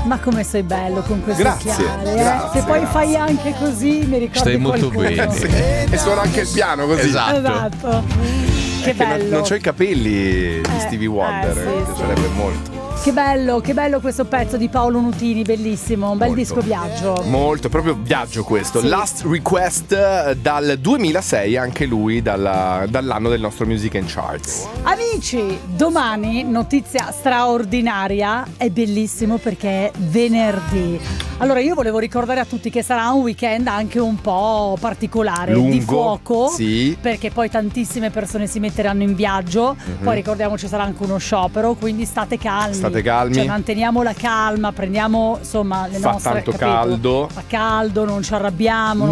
Ma come sei bello con questo Grazie, occhiale, grazie, Se poi grazie. fai anche così mi ricordi Stai molto qualcuno. bene. E suona anche il piano così. Esatto. Che Che bello. non c'ho i capelli di Stevie Wonder, sì, mi sì. piacerebbe molto. Che bello questo pezzo di Paolo Nutini, bellissimo, un bel Molto. disco viaggio. Molto, proprio viaggio questo. Sì. Last Request dal 2006, anche lui dall'anno del nostro Music and Charts. Amici, domani notizia straordinaria, è bellissimo perché è venerdì. Allora io volevo ricordare a tutti che sarà un weekend anche un po' particolare, Lungo, di fuoco, sì. perché poi tantissime persone si metteranno in viaggio, poi ricordiamoci sarà anche uno sciopero, quindi state calmi. State calmi. Cioè manteniamo la calma, prendiamo insomma le Fa nostre, tanto capito? caldo. Fa caldo, non ci arrabbiamo,